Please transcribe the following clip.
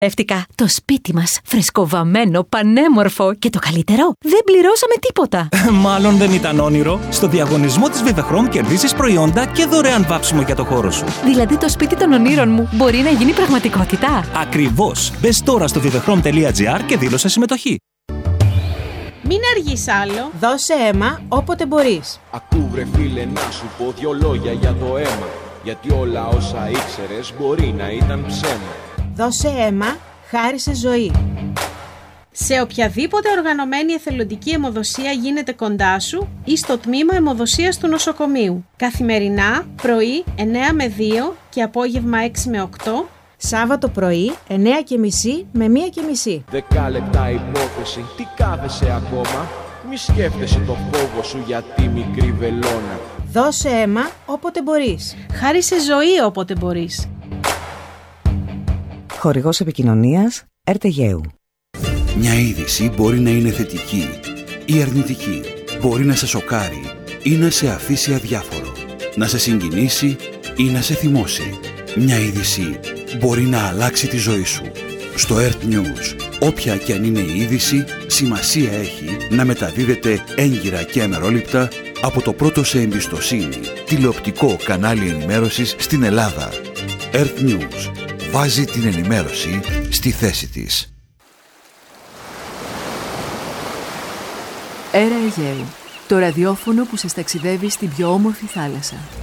Ευτικά, το σπίτι μας, φρεσκοβαμμένο, πανέμορφο και το καλύτερο, δεν πληρώσαμε τίποτα. Μάλλον δεν ήταν όνειρο. Στο διαγωνισμό της Vivechrom κερδίζεις προϊόντα και δωρεάν βάψιμο για το χώρο σου. Δηλαδή το σπίτι των ονείρων μου μπορεί να γίνει πραγματικότητα. Ακριβώς. Μπες τώρα στο vivechrom.gr και δήλωσε συμμετοχή. Μην αργείς άλλο. Δώσε αίμα όποτε μπορείς. Ακού βρε φίλε να σου πω δυο λόγια για το αίμα. Γιατί όλα όσα ήξερες μπορεί να ήταν ψέμα. Δώσε αίμα, χάρισε ζωή. Σε οποιαδήποτε οργανωμένη εθελοντική αιμοδοσία γίνεται κοντά σου ή στο τμήμα αιμοδοσίας του νοσοκομείου. Καθημερινά, πρωί 9 με 2 και απόγευμα 6 με 8. Σάββατο πρωί 9:30 με 1:30. 10 λεπτά υπόθεση, τι κάθεσαι ακόμα. Μη σκέφτεσαι το φόβο σου για τη μικρή βελόνα. Δώσε αίμα όποτε μπορείς. Χάρισε ζωή όποτε μπορείς. Χορηγός επικοινωνίας ΕΡΤΕΓΕΟΥ. Μια είδηση μπορεί να είναι θετική ή αρνητική. Μπορεί να σε σοκάρει ή να σε αφήσει αδιάφορο. Να σε συγκινήσει ή να σε θυμώσει. Μια είδηση μπορεί να αλλάξει τη ζωή σου. Στο ERT News, όποια και αν είναι η είδηση, σημασία έχει να μεταδίδεται έγκυρα και αμερόληπτα από το πρώτο σε εμπιστοσύνη τηλεοπτικό κανάλι ενημέρωσης στην Ελλάδα. ERT News βάζει την ενημέρωση στη θέση της. Έρα Αιγαίου, το ραδιόφωνο που σας ταξιδεύει στην πιο όμορφη θάλασσα.